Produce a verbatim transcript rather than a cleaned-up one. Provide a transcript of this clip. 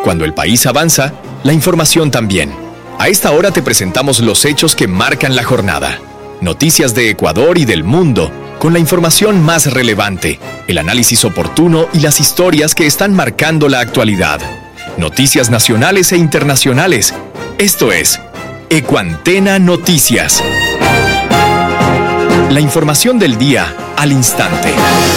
Cuando el país avanza, la información también. A esta hora te presentamos los hechos que marcan la jornada. Noticias de Ecuador y del mundo, con la información más relevante, el análisis oportuno y las historias que están marcando la actualidad. Noticias nacionales e internacionales. Esto es Ecuantena Noticias. La información del día al instante.